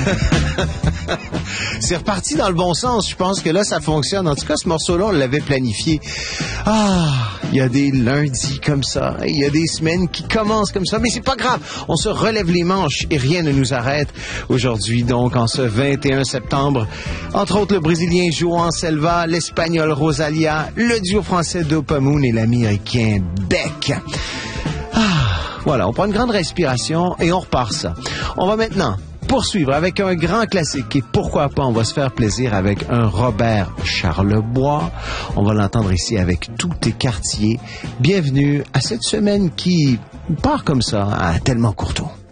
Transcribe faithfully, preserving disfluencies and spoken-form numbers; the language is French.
C'est reparti dans le bon sens. Je pense que là, ça fonctionne. En tout cas, ce morceau-là, on l'avait planifié. Ah, il y a des lundis comme ça. Il y a des semaines qui commencent comme ça. Mais c'est pas grave. On se relève les manches et rien ne nous arrête. Aujourd'hui, donc, en ce vingt et un septembre, entre autres, le Brésilien João Selva, l'Espagnol Rosalia, le duo français Dopamoon et l'Américain Beck. Ah, voilà, on prend une grande respiration et on repart ça. On va maintenant poursuivre avec un grand classique et pourquoi pas, on va se faire plaisir avec un Robert Charlebois. On va l'entendre ici avec Tous tes quartiers. Bienvenue à cette semaine qui part comme ça à Tellement Courtois.